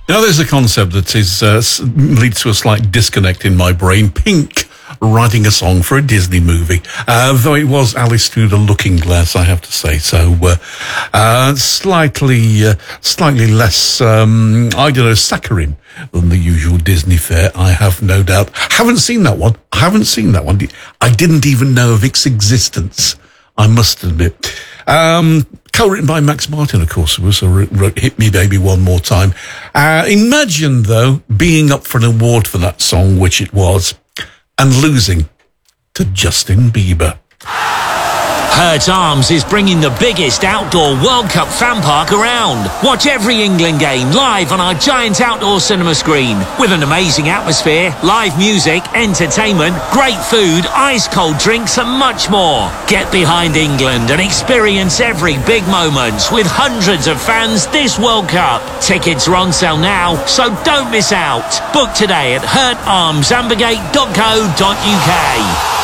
Now, there's a concept that leads to a slight disconnect in my brain. Pink writing a song for a Disney movie, though it was Alice Through the Looking Glass, I have to say. So, slightly less, saccharine than the usual Disney fare, I have no doubt. Haven't seen that one. I didn't even know of its existence, I must admit. Co-written by Max Martin, of course, who wrote Hit Me Baby One More Time. Imagine, though, being up for an award for that song, which it was, and losing to Justin Bieber. Hurt Arms is bringing the biggest outdoor World Cup fan park around. Watch every England game live on our giant outdoor cinema screen with an amazing atmosphere, live music, entertainment, great food, ice-cold drinks and much more. Get behind England and experience every big moment with hundreds of fans this World Cup. Tickets are on sale now, so don't miss out. Book today at hurtarmsambergate.co.uk.